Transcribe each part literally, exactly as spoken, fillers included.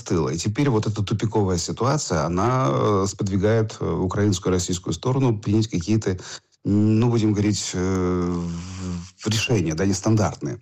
застыло. И теперь вот эта тупиковая ситуация, она сподвигает украинскую и российскую сторону принять какие-то, ну, будем говорить, решения, да, нестандартные.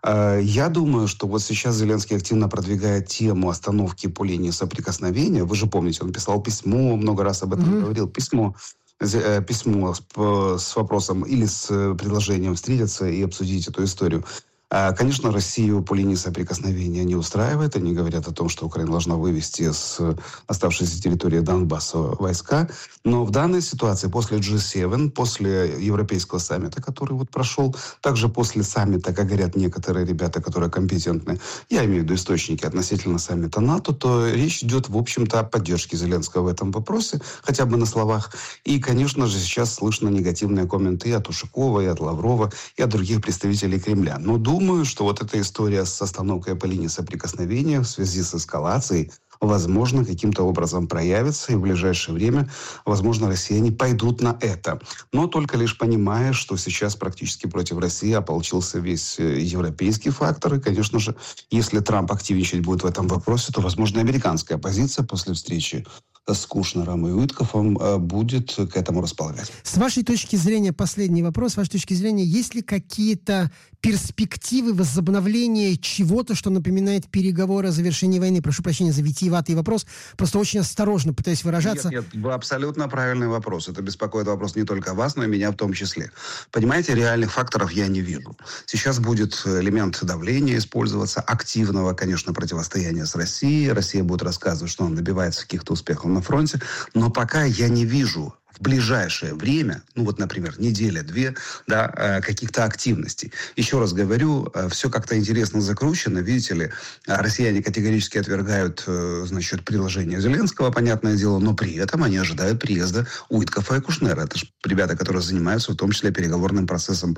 Я думаю, что вот сейчас Зеленский активно продвигает тему остановки по линии соприкосновения. Вы же помните, он писал письмо, много раз об этом mm-hmm. говорил, письмо, письмо с, с вопросом или с предложением встретиться и обсудить эту историю. Конечно, Россию по линии соприкосновения не устраивает. Они говорят о том, что Украина должна вывести с оставшейся территории Донбасса войска. Но в данной ситуации, после джи семь, после Европейского саммита, который вот прошел, также после саммита, как говорят некоторые ребята, которые компетентны, я имею в виду источники относительно саммита НАТО, то речь идет, в общем-то, о поддержке Зеленского в этом вопросе, хотя бы на словах. И, конечно же, сейчас слышно негативные комменты и от Ушакова, и от Лаврова, и от других представителей Кремля. Но думаю, что вот эта история с остановкой по линии соприкосновения в связи с эскалацией, возможно, каким-то образом проявится, и в ближайшее время, возможно, россияне пойдут на это. Но только лишь понимая, что сейчас практически против России ополчился весь европейский фактор. И, конечно же, если Трамп активничать будет в этом вопросе, то, возможно, американская позиция после встречи с Кушнером и Уиткофом будет к этому располагать. С вашей точки зрения, последний вопрос, с вашей точки зрения, есть ли какие-то перспективы возобновления чего-то, что напоминает переговоры о завершении войны? Прошу прощения за витиеватый вопрос, просто очень осторожно пытаюсь выражаться. Нет, нет, абсолютно правильный вопрос. Это беспокоит вопрос не только вас, но и меня в том числе. Понимаете, реальных факторов я не вижу. Сейчас будет элемент давления использоваться, активного, конечно, противостояния с Россией. Россия будет рассказывать, что он добивается каких-то успехов на фронте, но пока я не вижу в ближайшее время, ну вот, например, неделя-две, да, каких-то активностей. Еще раз говорю, все как-то интересно закручено. Видите ли, россияне категорически отвергают, значит, предложение Зеленского, понятное дело, но при этом они ожидают приезда Уиткофа и Кушнера. Это же ребята, которые занимаются в том числе переговорным процессом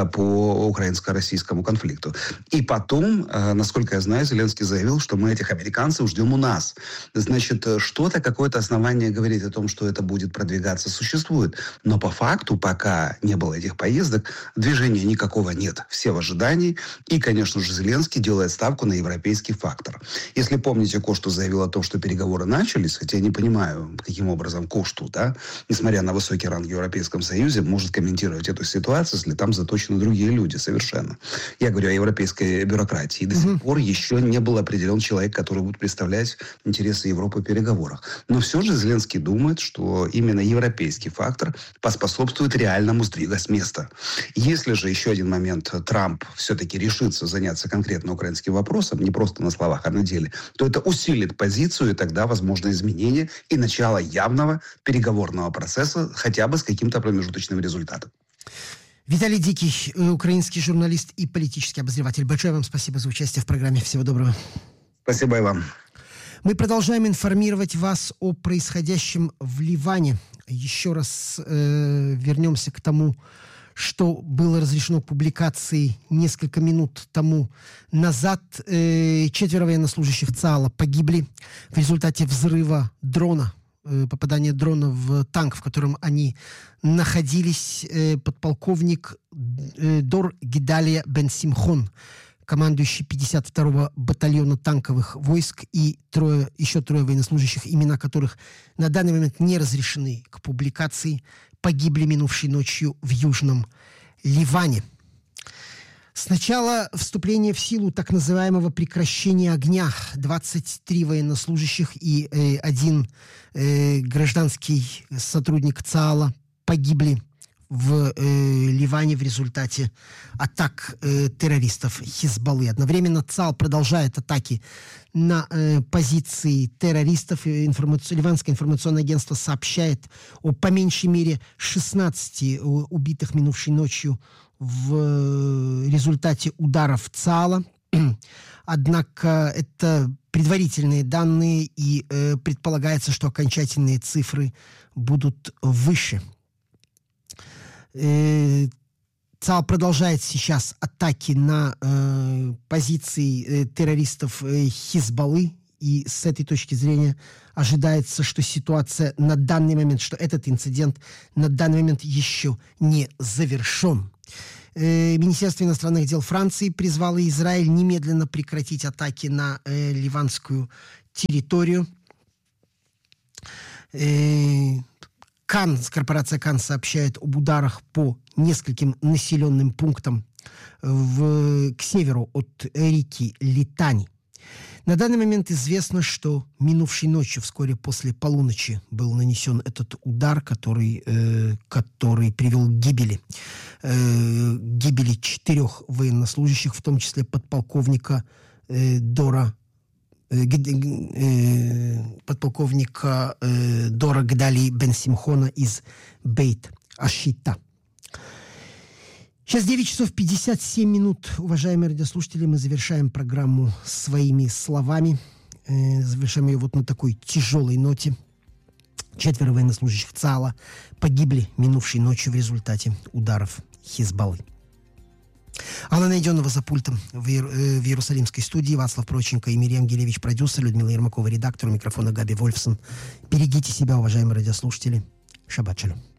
по украинско-российскому конфликту. И потом, насколько я знаю, Зеленский заявил, что мы этих американцев ждем у нас. Значит, что-то, какое-то основание говорить о том, что это будет продвигаться, существует. Но по факту, пока не было этих поездок, движения никакого нет. Все в ожидании. И, конечно же, Зеленский делает ставку на европейский фактор. Если помните, Кошту заявил о том, что переговоры начались, хотя я не понимаю, каким образом Кошту, да, несмотря на высокий ранг в Европейском Союзе, может комментировать эту ситуацию, если там заточены другие люди совершенно. Я говорю о европейской бюрократии. И до сих пор еще не был определен человек, который будет представлять интересы Европы в переговорах. Но все же Зеленский думает, что именно европейский Европейский фактор поспособствует реальному сдвигу с места. Если же еще один момент Трамп все-таки решится заняться конкретно украинским вопросом, не просто на словах, а на деле, то это усилит позицию, и тогда возможно изменение и начало явного переговорного процесса, хотя бы с каким-то промежуточным результатом. Виталий Дикий, украинский журналист и политический обозреватель. Большое вам спасибо за участие в программе. Всего доброго. Спасибо и вам. Мы продолжаем информировать вас о происходящем в Ливане. Еще раз э, вернемся к тому, что было разрешено к публикации несколько минут тому назад. Э, четверо военнослужащих ЦААЛа погибли в результате взрыва дрона, э, попадания дрона в танк, в котором они находились. Э, подполковник э, Дор Гидалия Бен Симхон, командующий пятьдесят второго батальона танковых войск, и трое, еще трое военнослужащих, имена которых на данный момент не разрешены к публикации, погибли минувшей ночью в Южном Ливане. С начала вступления в силу так называемого прекращения огня двадцать три военнослужащих и э, один э, гражданский сотрудник ЦААЛа погибли в э, Ливане в результате атак э, террористов Хизбаллы. Одновременно ЦААЛ продолжает атаки на э, позиции террористов. Информаци... Ливанское информационное агентство сообщает о по меньшей мере шестнадцати убитых минувшей ночью в результате ударов ЦААЛа. Однако это предварительные данные, и э, предполагается, что окончательные цифры будут выше. ЦААЛ продолжает сейчас атаки на э, позиции э, террористов э, Хизбаллы, и с этой точки зрения ожидается, что ситуация на данный момент, что этот инцидент на данный момент еще не завершен. Э, Министерство иностранных дел Франции призвало Израиль немедленно прекратить атаки на э, ливанскую территорию. Э, Кан, корпорация Кан сообщает об ударах по нескольким населенным пунктам в, к северу от реки Литани. На данный момент известно, что минувшей ночью, вскоре после полуночи, был нанесен этот удар, который, э, который привел к гибели. Э, гибели четырех военнослужащих, в том числе подполковника э, Дора э, э, подполковника э, Дора Гдали Бен Симхона из Бейт-Ашита. Сейчас девять часов пятьдесят семь минут, уважаемые радиослушатели. Мы завершаем программу своими словами. Э, завершаем ее вот на такой тяжелой ноте. Четверо военнослужащих ЦАЛа погибли минувшей ночью в результате ударов Хизбаллы. Алла Найденова за пультом в, Иер- э, в Иерусалимской студии. Вацлав Проченко и Мириам Гелевич, продюсер. Людмила Ермакова, редактор. У микрофона Габи Вольфсон. Берегите себя, уважаемые радиослушатели. Шаббат шалом.